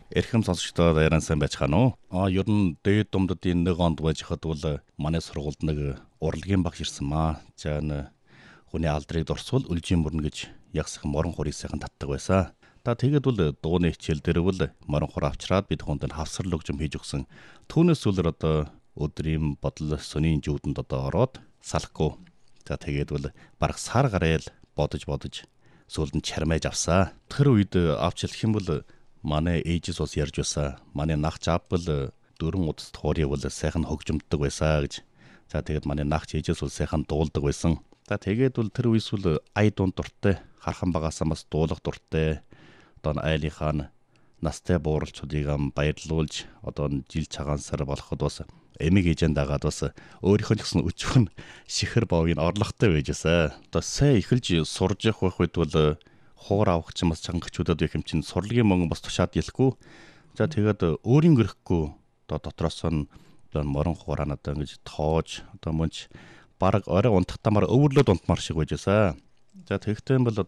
Эрхэм сонсогчдод яран сайн байцгаана уу? Ер нь дээд думдын нэг онд байж хад бол манай сургуульд нэг урлагийн багш ирсэн маа. За хүний алдрыг дурсвал үлжийн мөрнө гэж ягсах морон хурыг сайхан татдаг байсан. Тэгээд бол дууны хичээл дээр бол морон хур авчраад бид хүнд хавсар лөгжим хийж өгсөн. Түүнээс үлэр өдрийн бодол сүнийн жүүдэнд ороод салахгүй. Тэгээд бол бараг сар гарайл бодож сүүлд нь чармайж авсаа. Тэр үед авч хэлэх юм бол манай ээжээс бас ярьж байсан. Манай нагч аав бол дөрөн удас туурыг бол сайхан хөгжимддөг байсан гэж. Тэгээд манай нагч ээжээс бол сайхан дуулдаг байсан. Тэгээд бол тэр үес бол ая дунд дуртай, хархан багасаа бас дуулах дуртай. Айлынхаа настай бууралчдыг баярлуулж жил цагаансар болоход бас эмиг ээжэнд дагаад бас өөрийнхөө ч гэсэн өчвөн шихэр боовын орлоготой байж байсан. Сайн эхэлж сурж явах үед бол хуур авах чинь бас чангачудад их юм чинь сурлагын мөнгө бас тушаад ялахгүй. Тэгээд өөрийн гэрхгүй дотроос нь морон хуураа ингэж тоож мөнч бараг орой унтахтамаар өвөрлөд унтмаар шиг байж байсан. Тэгэхдээ бол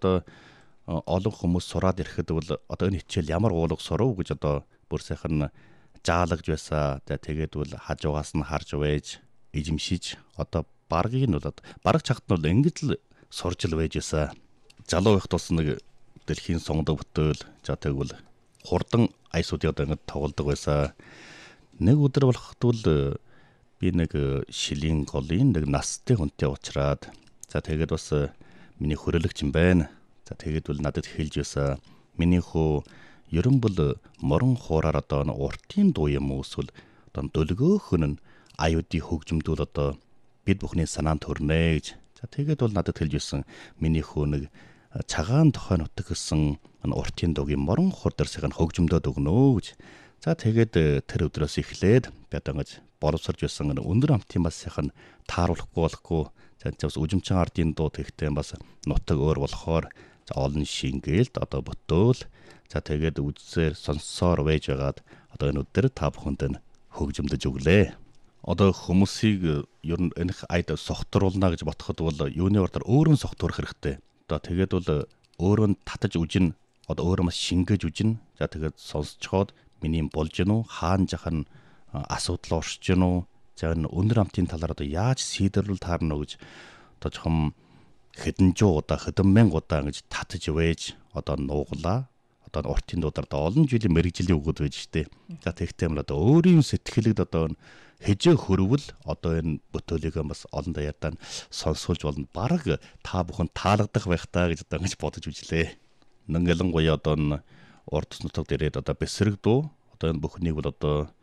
олон хүмүүс сураад ирэхэд бол энэ хичээл ямар уулга сурав гэж бүр сайхан жаалагж байсан. Тэгээд бол хажуугаас нь харж байж эзэмшиж баргийг нь бол бараг чагт нь бол ингэж л сурж л байж байсан. Залуу их тус нэг дэлхийн сонгодог бүтээл тэгвэл хурдан айсуудыг ингэж тоглодог байсан. Нэг өдөр болоход бол би нэг шилийн голын нэг настай хүнтэй уулзраад тэгээд бас миний хөрөлөгч юм байна. Тэгээд бол надад хэлж байсан. Миний хөө ерөн бол морон хуураар уртын дуу юм уу эсвэл дөлгөөхөн нь аюудын хөгжмдүүд бид бүхний санаанд төрнэ гэж. Тэгээд бол надад хэлж байсан. Миний хөө нэг цагаан тохой нутаг гэсэн уртын дуугийн морон хур дээр сайхан хөгжмдөд өгнө гэж. Тэгээд тэр өдрөөс эхлээд би ингэж боловсрж байсан өндөр амтын бас сайхан тааруулахгүй болохгүй. Бас үжимчин ардын дуу тэгтээ бас нутаг өөр болохоор олон шингээлт бүтөөл тэгээд үзсээр сонсоор байж байгаад энэ өдөр та бүхэнд хөгжимдөж өглөө. Хүмүүсийг ер нь энэ айд согтруулна гэж бодоход бол юуны ордоор өөрөө согтуурах хэрэгтэй. Тэгээд бол өөрөө татаж үжин өөрөө маш шингээж үжин. Тэгээд сонсцоход миний болж гэнэ үү хаан жахан асуудал оршиж гэнэ үү. Энэ өндөр амтын талаар яаж сийдэрүүл таарна гэж жоохон хэдэн мянга удаа ингэж татаж вэж нууглаа. Уртын дуудаар олон жилийн мэрэгжлийн үгүүд байж штэ. Тэгтээ юм өөрийн сэтгэлд хэжээ хөрвөл энэ бүтээлийг бас олон даяараа сонсуулж болно. Бараг та бүхэн таалагдах байх таа гэж ингэж бодож үзлээ. Ялангуяа урд нутаг дээрээ бэсрэг дуу энэ бүхнийг бол